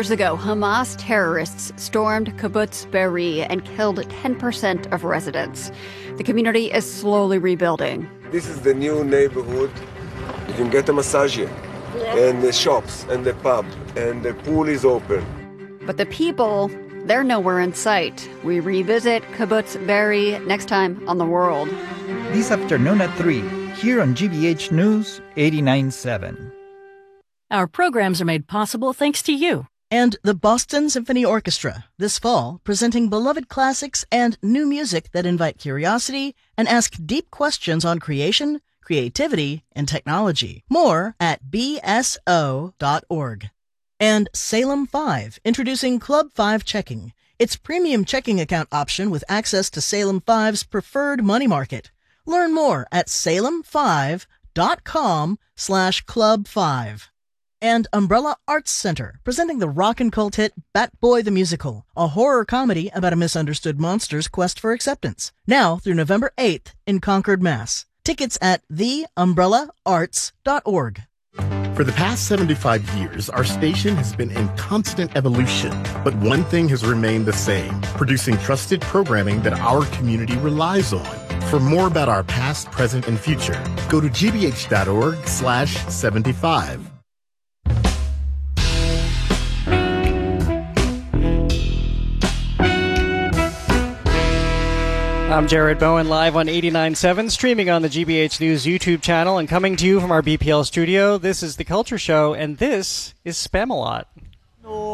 years ago, Hamas terrorists stormed Kibbutz Be'eri and killed 10% of residents. The community is slowly rebuilding. This is the new neighborhood. You can get a massage here, and the shops, and the pub, and the pool is open. But the people, they're nowhere in sight. We revisit Kibbutz Be'eri next time on The World. This afternoon at 3, here on GBH News 89.7. Our programs are made possible thanks to you. And the Boston Symphony Orchestra, this fall, presenting beloved classics and new music that invite curiosity and ask deep questions on creation, creativity, and technology. More at bso.org. And Salem 5, introducing Club 5 Checking, its premium checking account option with access to Salem 5's preferred money market. Learn more at salem5.com/club5. And Umbrella Arts Center, presenting the rock and cult hit Bat Boy the Musical, a horror comedy about a misunderstood monster's quest for acceptance. Now through November 8th in Concord, Mass. Tickets at theumbrellarts.org. For the past 75 years, our station has been in constant evolution, but one thing has remained the same, producing trusted programming that our community relies on. For more about our past, present, and future, go to gbh.org/75. I'm Jared Bowen, live on 89.7, streaming on the GBH News YouTube channel, and coming to you from our BPL studio. This is The Culture Show, and this is Spamalot.